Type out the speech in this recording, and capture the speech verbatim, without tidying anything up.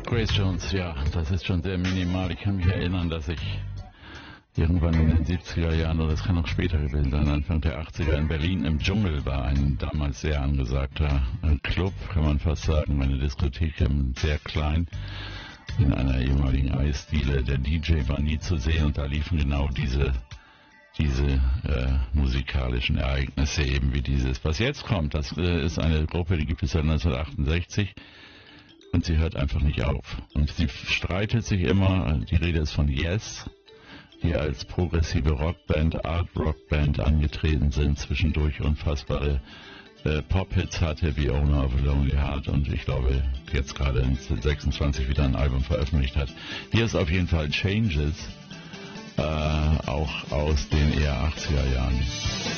Grace Jones, ja, das ist schon sehr minimal. Ich kann mich erinnern, dass ich irgendwann in den siebziger Jahren, oder das kann noch später gewesen sein, Anfang der achtziger in Berlin im Dschungel war, ein damals sehr angesagter Club, kann man fast sagen, eine Diskothek, sehr klein, in einer ehemaligen Eisdiele. Der D J war nie zu sehen und da liefen genau diese diese äh, musikalischen Ereignisse eben wie dieses. Was jetzt kommt, das äh, ist eine Gruppe, die gibt es seit neunzehnhundertachtundsechzig und sie hört einfach nicht auf. Und sie streitet sich immer, die Rede ist von Yes, die als progressive Rockband, Art-Rockband angetreten sind, zwischendurch unfassbare äh, Pop-Hits hatte, wie Owner of a Lonely Heart, und ich glaube jetzt gerade in sechsundzwanzig wieder ein Album veröffentlicht hat. Hier ist auf jeden Fall Changes, äh, auch aus den eher achtziger Jahren.